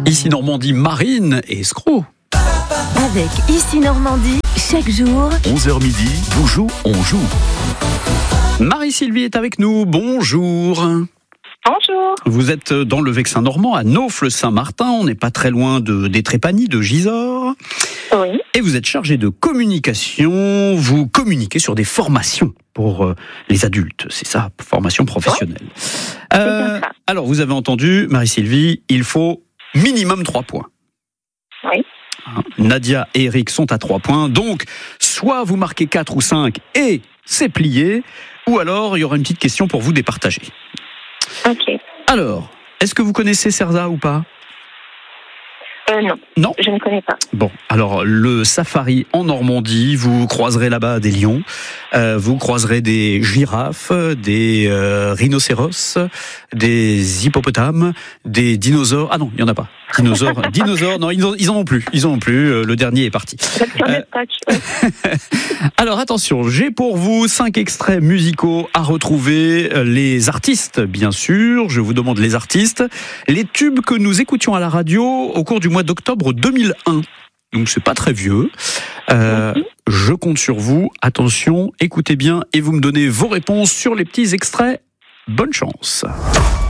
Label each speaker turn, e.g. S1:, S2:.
S1: Ici Normandie, Marine et Escroc.
S2: Avec Ici Normandie, chaque jour,
S3: 11h midi, Bonjour, on joue.
S1: Marie-Sylvie est avec nous, bonjour.
S4: Bonjour.
S1: Vous êtes dans le Vexin normand, à Naufle-Saint-Martin, on n'est pas très loin des Trépanies, de Gisors.
S4: Oui.
S1: Et vous êtes chargé de communication, vous communiquez sur des formations pour les adultes, c'est ça, formation professionnelle.
S4: bien ça.
S1: Alors, vous avez entendu, Marie-Sylvie, il faut minimum 3 points.
S4: Oui.
S1: Nadia et Eric sont à 3 points, donc soit vous marquez 4 ou 5 et c'est plié, ou alors il y aura une petite question pour vous départager.
S4: Ok.
S1: Alors, est-ce que vous connaissez Cerza ou pas ?
S4: Non.
S1: Non.
S4: Je ne connais pas.
S1: Bon, alors le safari en Normandie, vous croiserez là-bas des lions, vous croiserez des girafes, des rhinocéros, des hippopotames, des dinosaures. Ah non, il y en a pas. Dinosaures, non, ils en ont plus. Le dernier est parti. Alors attention, j'ai pour vous 5 extraits musicaux à retrouver. Les artistes, bien sûr. Je vous demande les artistes. Les tubes que nous écoutions à la radio au cours du mois d'octobre 2001. Donc c'est pas très vieux. Je compte sur vous. Attention, écoutez bien et vous me donnez vos réponses sur les petits extraits. Bonne chance.